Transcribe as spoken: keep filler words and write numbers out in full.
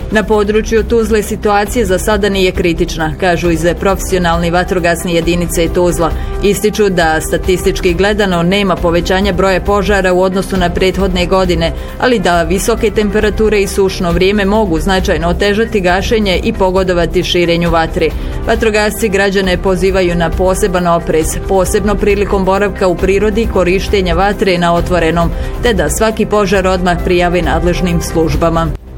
Na području Tuzle situacija za sada nije kritična, kažu iz profesionalne vatrogasne jedinice Tuzla. Ističu da statistički gledano nema povećanja broja požara u odnosu na prethodne godine, ali da visoke temperature i sušno vrijeme mogu značajno otežati gašenje i pogodovati širenju vatre. Vatrogasci građane pozivaju na poseban oprez, posebno prilikom boravka u prirodi i korištenja vatre na otvorenom, te da svaki požar odmah prijave nadležnim službama.